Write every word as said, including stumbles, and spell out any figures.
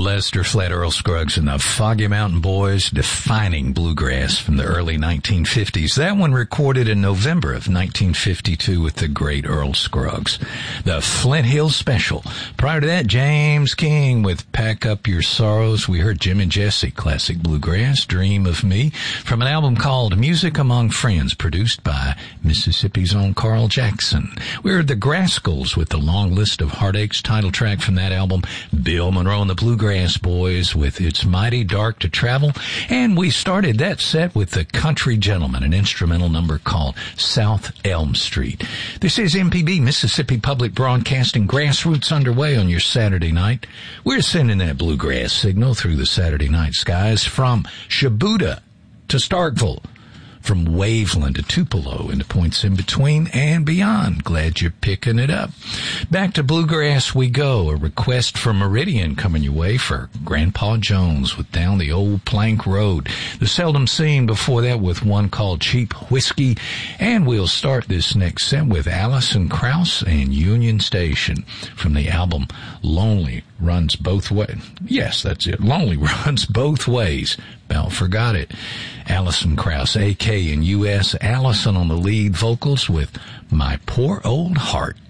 Lester Flat Earl Scruggs and the Foggy Mountain Boys, defining bluegrass from the early nineteen fifties. That one recorded in November of nineteen fifty-two with the great Earl Scruggs. The Flint Hill Special. Prior to that, James King with Pack Up Your Sorrows. We heard Jim and Jesse, classic bluegrass, Dream of Me, from an album called Music Among Friends, produced by Mississippi's own Carl Jackson. We heard the Grascals with the Long List of Heartaches, title track from that album. Bill Monroe and the Bluegrass Boys with It's Mighty Dark to Travel. And we started that set with the Country Gentleman, an instrumental number called South Elm Street. This is M P B, Mississippi Public Broadcasting, Grassroots underway on your Saturday night. We're sending that bluegrass signal through the Saturday night skies from Shibuda to Starkville, from Waveland to Tupelo and the points in between and beyond. Glad you're picking it up. Back to bluegrass we go. A request from Meridian coming your way for Grandpa Jones with Down the Old Plank Road. The Seldom Seen before that with one called Cheap Whiskey. And we'll start this next set with Alison Krauss and Union Station from the album Lonely Runs Both Ways. Yes, that's it. Lonely Runs Both Ways. About forgot it. Alison Krauss, A K in U S Allison on the lead vocals with My Poor Old Heart.